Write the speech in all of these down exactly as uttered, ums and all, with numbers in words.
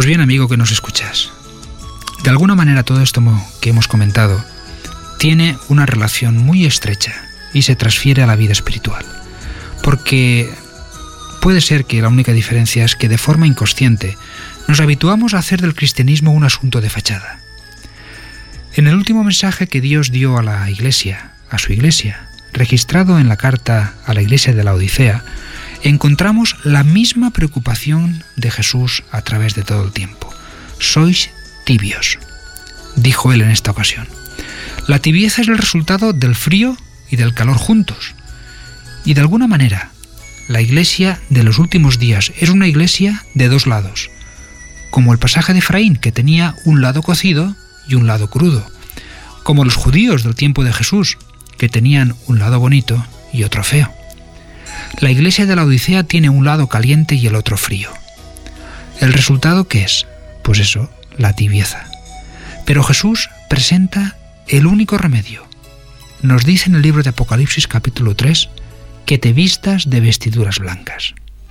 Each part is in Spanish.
Pues bien, amigo que nos escuchas, de alguna manera todo esto que hemos comentado tiene una relación muy estrecha y se transfiere a la vida espiritual. Porque puede ser que la única diferencia es que de forma inconsciente nos habituamos a hacer del cristianismo un asunto de fachada. En el último mensaje que Dios dio a la Iglesia, a su Iglesia, registrado en la carta a la Iglesia de la Odisea, encontramos la misma preocupación de Jesús a través de todo el tiempo. Sois tibios, dijo él en esta ocasión. La tibieza es el resultado del frío y del calor juntos. Y de alguna manera, la Iglesia de los últimos días es una iglesia de dos lados, como el pasaje de Efraín, que tenía un lado cocido y un lado crudo, como los judíos del tiempo de Jesús, que tenían un lado bonito y otro feo. La iglesia de la Odisea tiene un lado caliente y el otro frío. ¿El resultado qué es? Pues eso, la tibieza. Pero Jesús presenta el único remedio. Nos dice en el libro de Apocalipsis capítulo tres que te vistas de vestiduras blancas.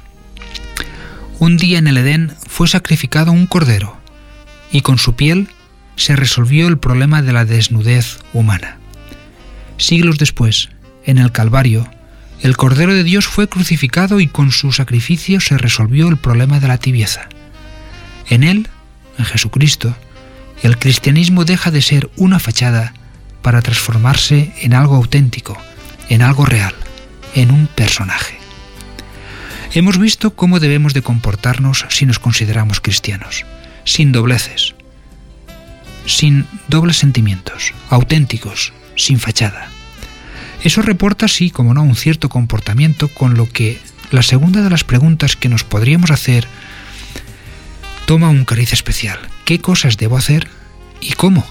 Un día en el Edén fue sacrificado un cordero y con su piel se resolvió el problema de la desnudez humana. Siglos después, en el Calvario, el Cordero de Dios fue crucificado y con su sacrificio se resolvió el problema de la tibieza. En él, en Jesucristo, el cristianismo deja de ser una fachada para transformarse en algo auténtico, en algo real, en un personaje. Hemos visto cómo debemos de comportarnos si nos consideramos cristianos, sin dobleces, sin dobles sentimientos, auténticos, sin fachada. Eso reporta, sí, como no, un cierto comportamiento, con lo que la segunda de las preguntas que nos podríamos hacer toma un cariz especial. ¿Qué cosas debo hacer y cómo?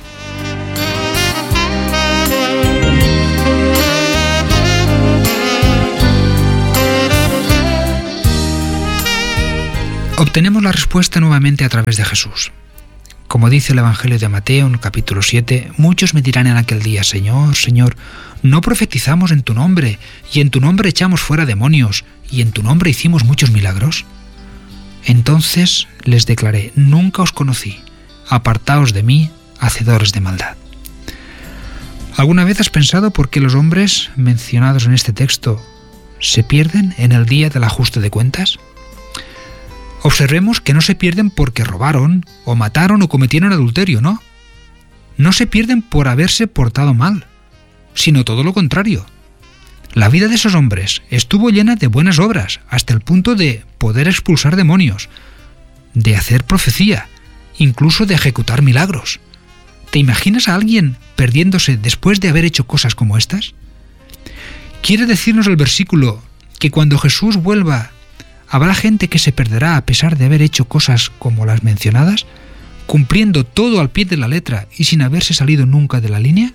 Obtenemos la respuesta nuevamente a través de Jesús. Como dice el Evangelio de Mateo en el capítulo siete, muchos me dirán en aquel día, Señor, Señor, ¿no profetizamos en tu nombre, y en tu nombre echamos fuera demonios, y en tu nombre hicimos muchos milagros? Entonces les declaré, nunca os conocí, apartaos de mí, hacedores de maldad. ¿Alguna vez has pensado por qué los hombres mencionados en este texto se pierden en el día del ajuste de cuentas? Observemos que no se pierden porque robaron, o mataron, o cometieron adulterio, ¿no? No se pierden por haberse portado mal, sino todo lo contrario. La vida de esos hombres estuvo llena de buenas obras, hasta el punto de poder expulsar demonios, de hacer profecía, incluso de ejecutar milagros. ¿Te imaginas a alguien perdiéndose después de haber hecho cosas como estas? ¿Quiere decirnos el versículo que cuando Jesús vuelva habrá gente que se perderá a pesar de haber hecho cosas como las mencionadas, cumpliendo todo al pie de la letra y sin haberse salido nunca de la línea?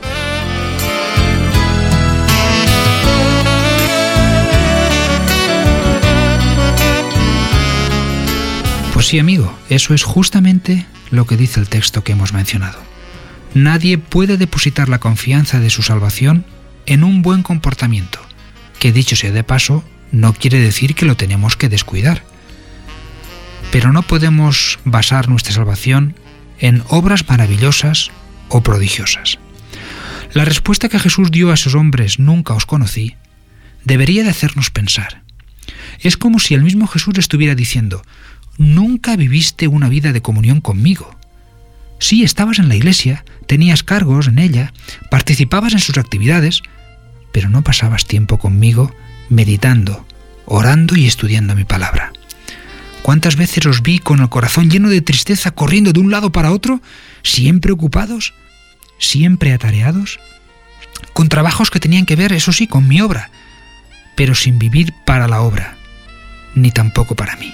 Pues sí, amigo, eso es justamente lo que dice el texto que hemos mencionado. Nadie puede depositar la confianza de su salvación en un buen comportamiento, que dicho sea de paso, no quiere decir que lo tenemos que descuidar. Pero no podemos basar nuestra salvación en obras maravillosas o prodigiosas. La respuesta que Jesús dio a esos hombres, nunca os conocí, debería de hacernos pensar. Es como si el mismo Jesús estuviera diciendo, nunca viviste una vida de comunión conmigo. Sí, estabas en la iglesia, tenías cargos en ella, participabas en sus actividades, pero no pasabas tiempo conmigo meditando, orando y estudiando mi palabra. ¿Cuántas veces os vi con el corazón lleno de tristeza corriendo de un lado para otro, siempre ocupados, siempre atareados, con trabajos que tenían que ver, eso sí, con mi obra, pero sin vivir para la obra, ni tampoco para mí?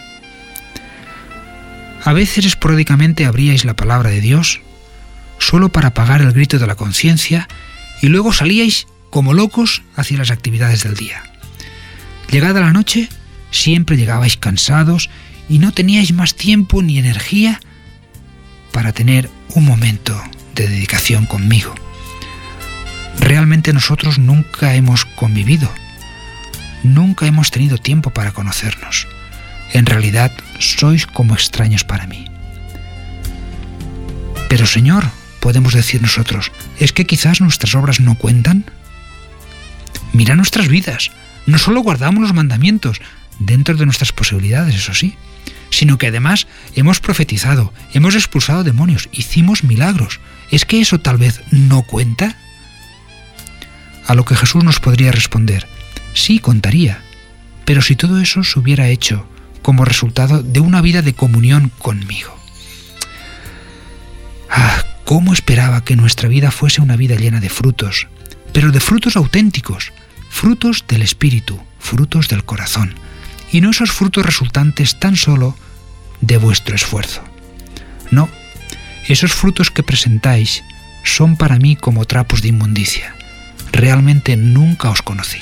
A veces esporádicamente abríais la palabra de Dios solo para apagar el grito de la conciencia y luego salíais como locos hacia las actividades del día. Llegada la noche, siempre llegabais cansados y no teníais más tiempo ni energía para tener un momento de dedicación conmigo. Realmente nosotros nunca hemos convivido, nunca hemos tenido tiempo para conocernos. En realidad sois como extraños para mí. Pero Señor, podemos decir nosotros, ¿es que quizás nuestras obras no cuentan? Mira nuestras vidas. No solo guardamos los mandamientos, dentro de nuestras posibilidades, eso sí, sino que además hemos profetizado, hemos expulsado demonios, hicimos milagros. ¿Es que eso tal vez no cuenta? A lo que Jesús nos podría responder, sí, contaría, pero si todo eso se hubiera hecho como resultado de una vida de comunión conmigo. Ah, cómo esperaba que nuestra vida fuese una vida llena de frutos, pero de frutos auténticos, frutos del Espíritu, frutos del corazón, y no esos frutos resultantes tan solo de vuestro esfuerzo. No, esos frutos que presentáis son para mí como trapos de inmundicia. Realmente nunca os conocí.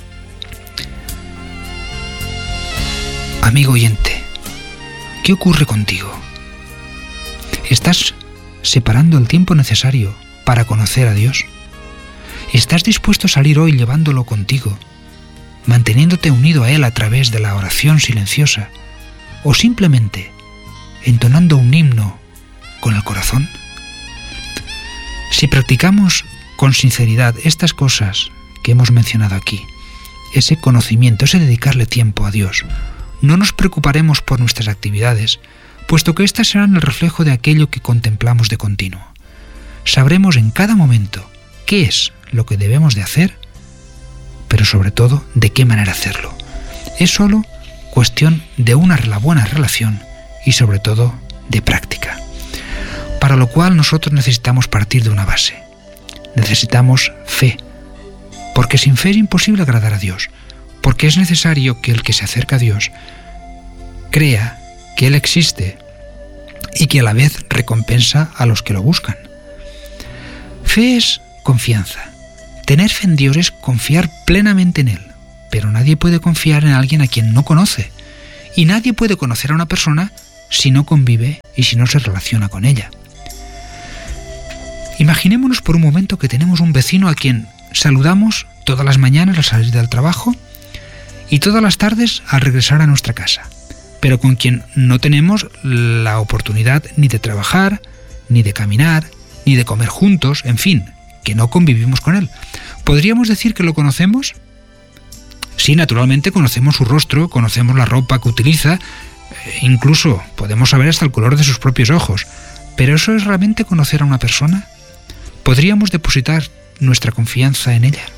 Amigo oyente, ¿qué ocurre contigo? ¿Estás separando el tiempo necesario para conocer a Dios? ¿Estás dispuesto a salir hoy llevándolo contigo, manteniéndote unido a Él a través de la oración silenciosa, o simplemente entonando un himno con el corazón? Si practicamos con sinceridad estas cosas que hemos mencionado aquí, ese conocimiento, ese dedicarle tiempo a Dios, no nos preocuparemos por nuestras actividades, puesto que éstas serán el reflejo de aquello que contemplamos de continuo. Sabremos en cada momento qué es lo que debemos de hacer, pero sobre todo de qué manera hacerlo. Es solo cuestión de una buena relación y sobre todo de práctica. Para lo cual nosotros necesitamos partir de una base. Necesitamos fe, porque sin fe es imposible agradar a Dios, porque es necesario que el que se acerca a Dios crea que Él existe y que a la vez recompensa a los que lo buscan. Fe es confianza. Tener fe en Dios es confiar plenamente en Él, pero nadie puede confiar en alguien a quien no conoce, y nadie puede conocer a una persona si no convive y si no se relaciona con ella. Imaginémonos por un momento que tenemos un vecino a quien saludamos todas las mañanas al salir del trabajo y todas las tardes al regresar a nuestra casa, pero con quien no tenemos la oportunidad ni de trabajar, ni de caminar, ni de comer juntos, en fin, que no convivimos con él. ¿Podríamos decir que lo conocemos? Sí, naturalmente conocemos su rostro, conocemos la ropa que utiliza, e incluso podemos saber hasta el color de sus propios ojos, pero ¿eso es realmente conocer a una persona? ¿Podríamos depositar nuestra confianza en ella?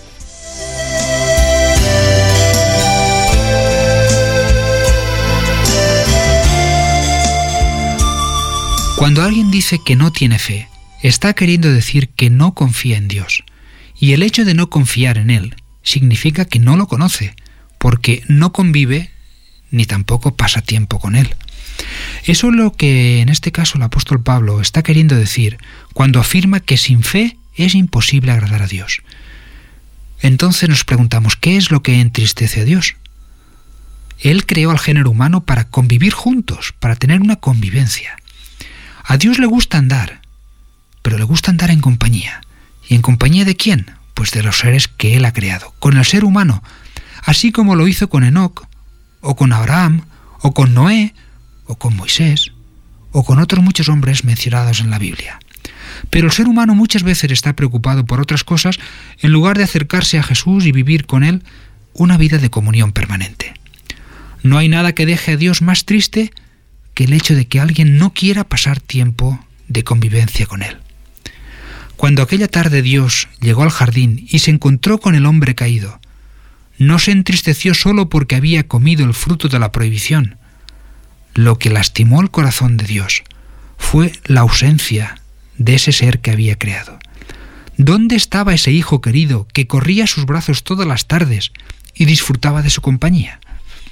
Cuando alguien dice que no tiene fe, está queriendo decir que no confía en Dios. Y el hecho de no confiar en Él significa que no lo conoce, porque no convive ni tampoco pasa tiempo con Él. Eso es lo que en este caso el apóstol Pablo está queriendo decir cuando afirma que sin fe es imposible agradar a Dios. Entonces nos preguntamos, ¿qué es lo que entristece a Dios? Él creó al género humano para convivir juntos, para tener una convivencia. A Dios le gusta andar, pero le gusta andar en compañía. ¿Y en compañía de quién? Pues de los seres que Él ha creado, con el ser humano, así como lo hizo con Enoc, o con Abraham, o con Noé, o con Moisés, o con otros muchos hombres mencionados en la Biblia. Pero el ser humano muchas veces está preocupado por otras cosas en lugar de acercarse a Jesús y vivir con Él una vida de comunión permanente. No hay nada que deje a Dios más triste que el hecho de que alguien no quiera pasar tiempo de convivencia con Él. Cuando aquella tarde Dios llegó al jardín y se encontró con el hombre caído, no se entristeció solo porque había comido el fruto de la prohibición. Lo que lastimó el corazón de Dios fue la ausencia de ese ser que había creado. ¿Dónde estaba ese hijo querido que corría a sus brazos todas las tardes y disfrutaba de su compañía?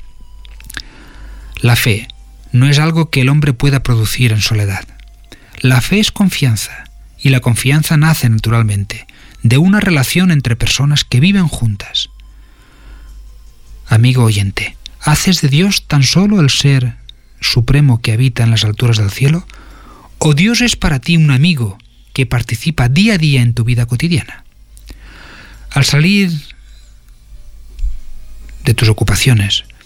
La fe no es algo que el hombre pueda producir en soledad. La fe es confianza, y la confianza nace naturalmente de una relación entre personas que viven juntas. Amigo oyente, ¿haces de Dios tan solo el ser supremo que habita en las alturas del cielo? ¿O Dios es para ti un amigo que participa día a día en tu vida cotidiana? Al salir de tus ocupaciones,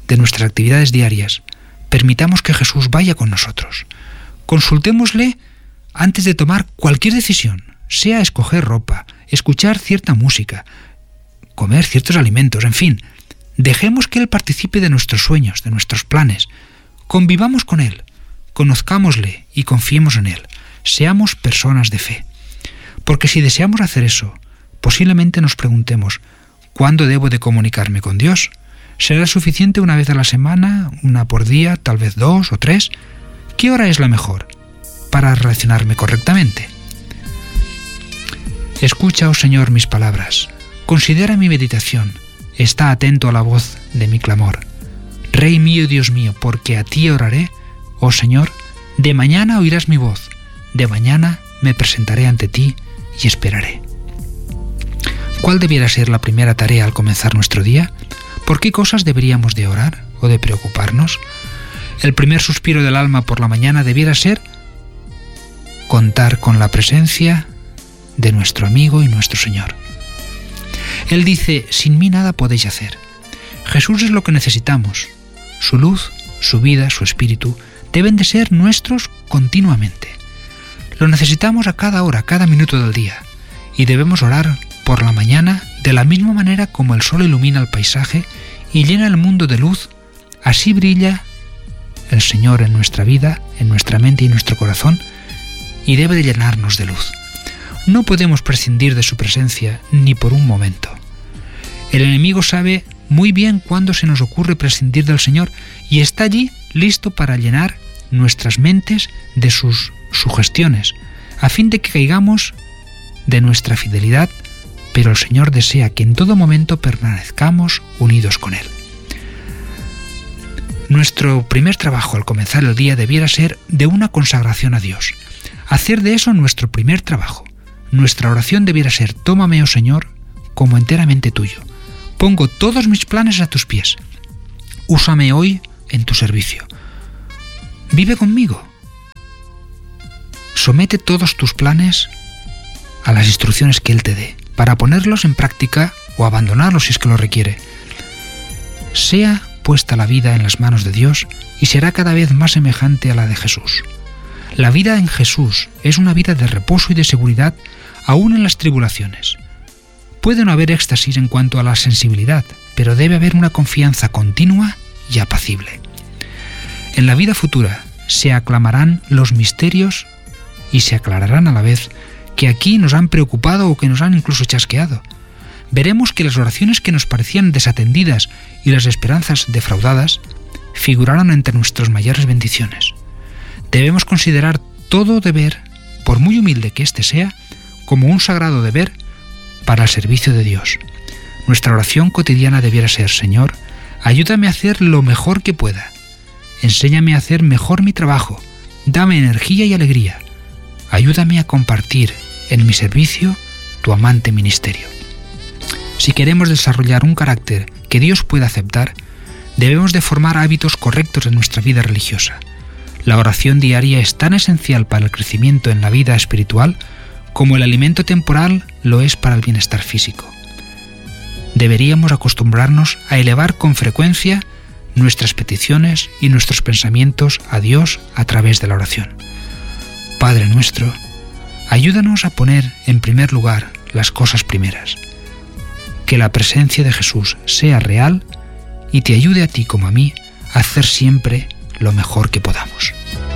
de nuestras actividades diarias, permitamos que Jesús vaya con nosotros. Consultémosle antes de tomar cualquier decisión, sea escoger ropa, escuchar cierta música, comer ciertos alimentos, en fin. Dejemos que Él participe de nuestros sueños, de nuestros planes. Convivamos con Él, conozcámosle y confiemos en Él. Seamos personas de fe. Porque si deseamos hacer eso, posiblemente nos preguntemos, ¿cuándo debo de comunicarme con Dios? ¿Será suficiente una vez a la semana, una por día, tal vez dos o tres? ¿Qué hora es la mejor para relacionarme correctamente? Escucha, oh Señor, mis palabras. Considera mi meditación. Está atento a la voz de mi clamor. Rey mío y Dios mío, porque a ti oraré, oh Señor, de mañana oirás mi voz, de mañana me presentaré ante ti y esperaré. ¿Cuál debiera ser la primera tarea al comenzar nuestro día? ¿Por qué cosas deberíamos de orar o de preocuparnos? El primer suspiro del alma por la mañana debiera ser contar con la presencia de nuestro amigo y nuestro Señor. Él dice, sin mí nada podéis hacer. Jesús es lo que necesitamos. Su luz, su vida, su espíritu deben de ser nuestros continuamente. Lo necesitamos a cada hora, a cada minuto del día. Y debemos orar por la mañana de la misma manera como el sol ilumina el paisaje y llena el mundo de luz. Así brilla el Señor en nuestra vida, en nuestra mente y en nuestro corazón, y debe de llenarnos de luz. No podemos prescindir de su presencia ni por un momento. El enemigo sabe muy bien cuándo se nos ocurre prescindir del Señor y está allí listo para llenar nuestras mentes de sus sugestiones, a fin de que caigamos de nuestra fidelidad, pero el Señor desea que en todo momento permanezcamos unidos con Él. Nuestro primer trabajo al comenzar el día debiera ser de una consagración a Dios. Hacer de eso nuestro primer trabajo. Nuestra oración debiera ser, tómame, oh Señor, como enteramente tuyo. Pongo todos mis planes a tus pies. Úsame hoy en tu servicio. Vive conmigo. Somete todos tus planes a las instrucciones que Él te dé, para ponerlos en práctica o abandonarlos si es que lo requiere. Sea puesta la vida en las manos de Dios y será cada vez más semejante a la de Jesús. La vida en Jesús es una vida de reposo y de seguridad aún en las tribulaciones. Puede no haber éxtasis en cuanto a la sensibilidad, pero debe haber una confianza continua y apacible. En la vida futura se aclamarán los misterios y se aclararán a la vez que aquí nos han preocupado o que nos han incluso chasqueado. Veremos que las oraciones que nos parecían desatendidas y las esperanzas defraudadas figuraron entre nuestras mayores bendiciones. Debemos considerar todo deber, por muy humilde que éste sea, como un sagrado deber para el servicio de Dios. Nuestra oración cotidiana debiera ser, Señor, ayúdame a hacer lo mejor que pueda. Enséñame a hacer mejor mi trabajo. Dame energía y alegría. Ayúdame a compartir en mi servicio tu amante ministerio. Si queremos desarrollar un carácter que Dios pueda aceptar, debemos de formar hábitos correctos en nuestra vida religiosa. La oración diaria es tan esencial para el crecimiento en la vida espiritual como el alimento temporal lo es para el bienestar físico. Deberíamos acostumbrarnos a elevar con frecuencia nuestras peticiones y nuestros pensamientos a Dios a través de la oración. Padre nuestro, ayúdanos a poner en primer lugar las cosas primeras. Que la presencia de Jesús sea real y te ayude a ti como a mí a hacer siempre lo mejor que podamos.